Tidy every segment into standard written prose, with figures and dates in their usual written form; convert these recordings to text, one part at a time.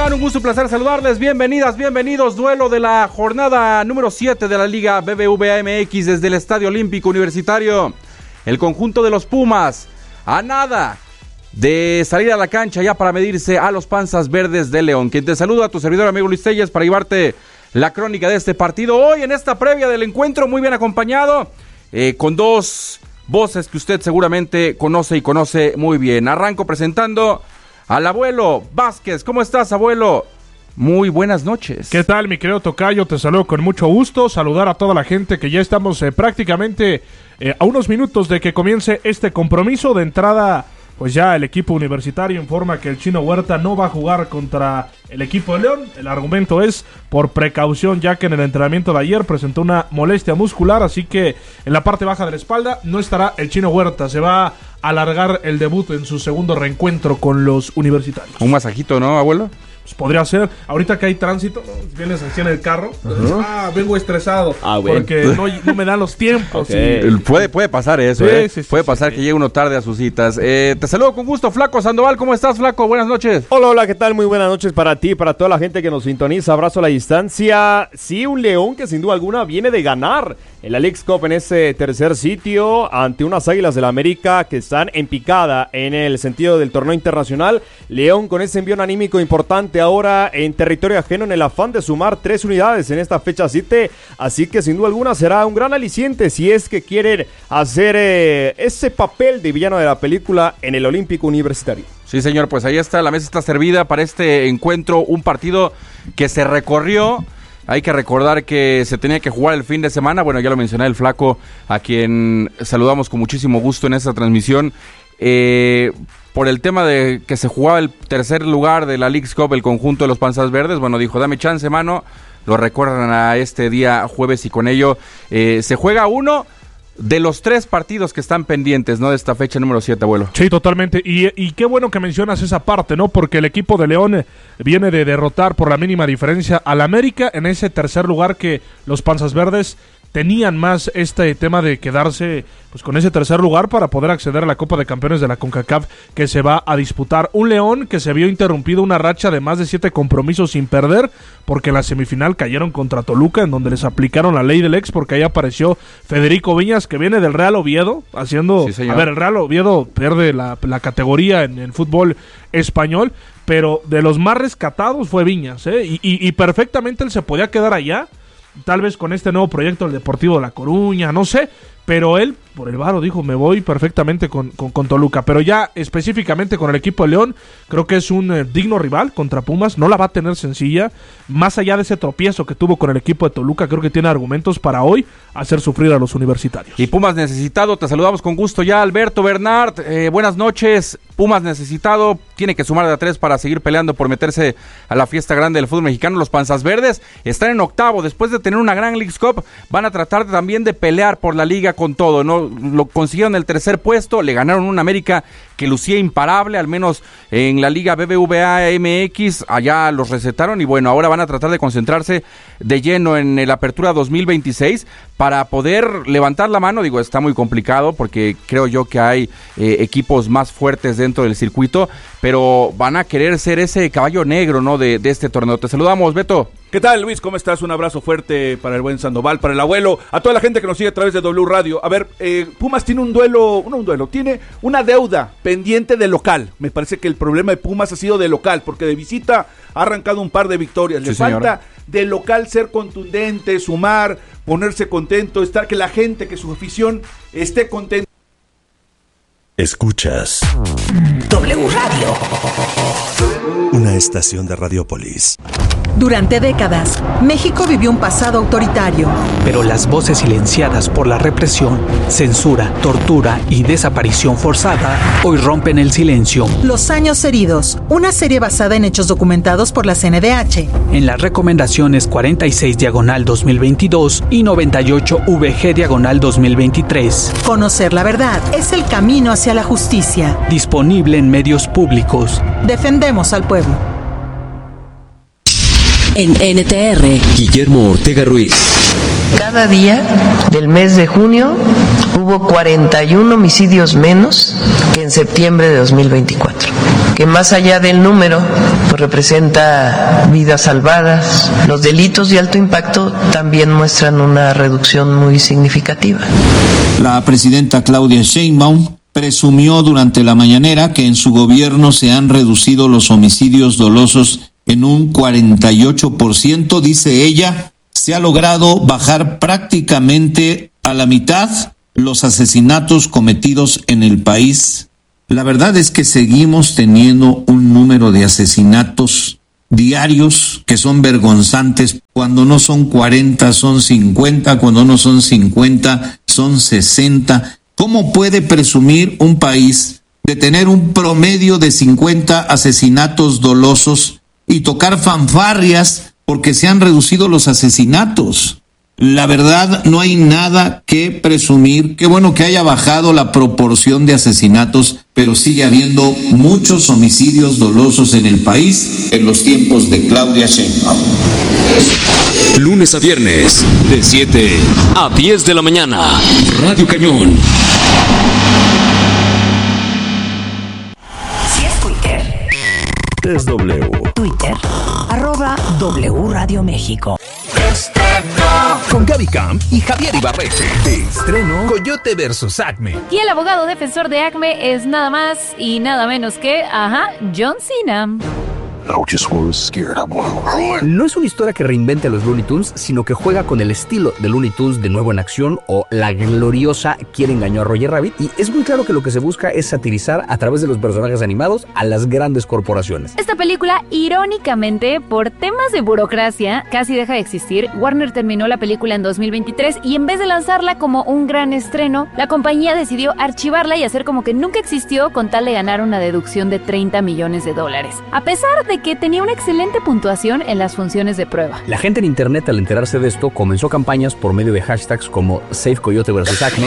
están? Un gusto y placer saludarles. Bienvenidas, bienvenidos. Duelo de la jornada número 7 de la Liga BBVA MX desde el Estadio Olímpico Universitario. El conjunto de los Pumas, a nada de salir a la cancha ya para medirse a los Panzas Verdes de León. Quien te saluda, tu servidor amigo Luis Telles, para llevarte la crónica de este partido. Hoy en esta previa del encuentro, muy bien acompañado, con dos voces que usted seguramente conoce y conoce muy bien. Arranco presentando al abuelo Vázquez. ¿Cómo estás, abuelo? Muy buenas noches. ¿Qué tal, mi querido tocayo? Te saludo con mucho gusto. Saludar a toda la gente que ya estamos prácticamente a unos minutos de que comience este compromiso. De entrada, pues ya el equipo universitario informa que el Chino Huerta no va a jugar contra el equipo de León. El argumento es por precaución, ya que en el entrenamiento de ayer presentó una molestia muscular, así que en la parte baja de la espalda no estará el Chino Huerta. Se va a alargar el debut en su segundo reencuentro con los universitarios. Un masajito, ¿no, abuelo? Pues podría ser. Ahorita que hay tránsito, ¿no? Vienes así en el carro, vengo estresado porque no me dan los tiempos. Okay. Puede pasar eso, sí, puede pasar que llegue uno tarde a sus citas. Te saludo con gusto, Flaco Sandoval. ¿Cómo estás, Flaco? Buenas noches. Hola, ¿qué tal? Muy buenas noches para ti, para toda la gente que nos sintoniza. Abrazo a la distancia. Sí, un León que sin duda alguna viene de ganar en la Leagues Cup en ese tercer sitio ante unas Águilas del América que están en picada en el sentido del torneo internacional. León con ese envío anímico importante ahora en territorio ajeno en el afán de sumar 3 unidades en esta fecha 7, así que sin duda alguna será un gran aliciente si es que quieren hacer ese papel de villano de la película en el Olímpico Universitario. Sí, señor, pues ahí está, la mesa está servida para este encuentro, un partido que se recorrió. Hay que recordar que se tenía que jugar el fin de semana, bueno, ya lo mencioné, el Flaco, a quien saludamos con muchísimo gusto en esta transmisión, por el tema de que se jugaba el tercer lugar de la Leagues Cup, el conjunto de los Panzas Verdes. Bueno, dijo, dame chance, mano, lo recuerdan a este día jueves y con ello se juega uno de los 3 partidos que están pendientes, ¿no? De esta fecha número 7, abuelo. Sí, totalmente. Y qué bueno que mencionas esa parte, ¿no? Porque el equipo de León viene de derrotar por la mínima diferencia al América en ese tercer lugar, que los Panzas Verdes tenían más este tema de quedarse pues con ese tercer lugar para poder acceder a la Copa de Campeones de la CONCACAF que se va a disputar. Un León que se vio interrumpido una racha de más de 7 compromisos sin perder, porque en la semifinal cayeron contra Toluca, en donde les aplicaron la ley del ex, porque ahí apareció Federico Viñas, que viene del Real Oviedo, haciendo... Sí, a ver, el Real Oviedo pierde la categoría en el fútbol español, pero de los más rescatados fue Viñas, y perfectamente él se podía quedar allá, tal vez con este nuevo proyecto del Deportivo de La Coruña, no sé, pero él, por el varo, dijo, me voy perfectamente con Toluca. Pero ya específicamente con el equipo de León, creo que es un digno rival contra Pumas, no la va a tener sencilla, más allá de ese tropiezo que tuvo con el equipo de Toluca, creo que tiene argumentos para hoy hacer sufrir a los universitarios. Y Pumas necesitado, te saludamos con gusto ya, Alberto Bernard, buenas noches. Pumas necesitado, tiene que sumar de a 3 para seguir peleando por meterse a la fiesta grande del fútbol mexicano. Los Panzas Verdes están en octavo, después de tener una gran Leagues Cup, van a tratar también de pelear por la liga con todo, ¿no? Lo consiguieron el tercer puesto, le ganaron un América que lucía imparable, al menos en la Liga BBVA MX, allá los recetaron y bueno, ahora van a tratar de concentrarse de lleno en el Apertura 2026 para poder levantar la mano. Digo, está muy complicado porque creo yo que hay equipos más fuertes dentro del circuito, pero van a querer ser ese caballo negro, ¿no? de este torneo. Te saludamos, Beto. ¿Qué tal, Luis? ¿Cómo estás? Un abrazo fuerte para el buen Sandoval, para el abuelo, a toda la gente que nos sigue a través de W Radio. A ver, Pumas tiene tiene una deuda pendiente de local. Me parece que el problema de Pumas ha sido de local, porque de visita ha arrancado un par de victorias. Le falta de local ser contundente, sumar, ponerse contento, que la gente, que su afición esté contenta. Escuchas W Radio, una estación de Radiopolis. Durante décadas, México vivió un pasado autoritario. Pero las voces silenciadas por la represión, censura, tortura y desaparición forzada hoy rompen el silencio. Los años heridos, una serie basada en hechos documentados por la CNDH. En las recomendaciones 46/2022 y 98/VG/2023. Conocer la verdad es el camino hacia la justicia. Disponible en medios públicos. Defendemos al pueblo. En NTR, Guillermo Ortega Ruiz. Cada día del mes de junio hubo 41 homicidios menos que en septiembre de 2024. que más allá del número, pues representa vidas salvadas. Los delitos de alto impacto también muestran una reducción muy significativa. La presidenta Claudia Sheinbaum presumió durante la mañanera que en su gobierno se han reducido los homicidios dolosos en un 48%, dice ella. Se ha logrado bajar prácticamente a la mitad los asesinatos cometidos en el país. La verdad es que seguimos teniendo un número de asesinatos diarios que son vergonzantes. Cuando no son 40, son 50, cuando no son 50, son 60. ¿Cómo puede presumir un país de tener un promedio de 50 asesinatos dolosos y tocar fanfarrias porque se han reducido los asesinatos? La verdad, no hay nada que presumir. Qué bueno que haya bajado la proporción de asesinatos, pero sigue habiendo muchos homicidios dolosos en el país en los tiempos de Claudia Sheinbaum. Lunes a viernes, de 7 a 10 de la mañana. Radio Cañón. Si es Twitter. Es W. Twitter. @W Radio México. Con Gaby Camp y Javier Ibarreche. De estreno, Coyote vs. Acme. Y el abogado defensor de Acme es nada más y nada menos que, John Cena. No es una historia que reinvente a los Looney Tunes, sino que juega con el estilo de Looney Tunes de nuevo en acción, o la gloriosa Quién engañó a Roger Rabbit, y es muy claro que lo que se busca es satirizar a través de los personajes animados a las grandes corporaciones. Esta película, irónicamente, por temas de burocracia, casi deja de existir. Warner terminó la película en 2023 y en vez de lanzarla como un gran estreno, la compañía decidió archivarla y hacer como que nunca existió con tal de ganar una deducción de $30 millones. A pesar de que tenía una excelente puntuación en las funciones de prueba. La gente en internet, al enterarse de esto, comenzó campañas por medio de hashtags como Save Coyote vs. Acme.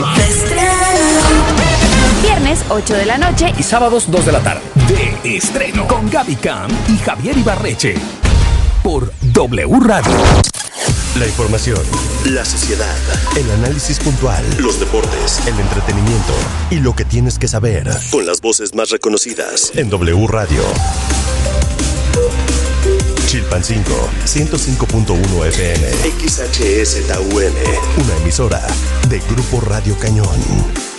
Viernes 8 de la noche y sábados 2 de la tarde. De estreno con Gaby Camp y Javier Ibarreche. Por W Radio. La información, la sociedad, el análisis puntual, los deportes, el entretenimiento y lo que tienes que saber. Con las voces más reconocidas en W Radio. Chilpancingo, 105.1 FM. XHSTUN, una emisora de Grupo Radio Cañón.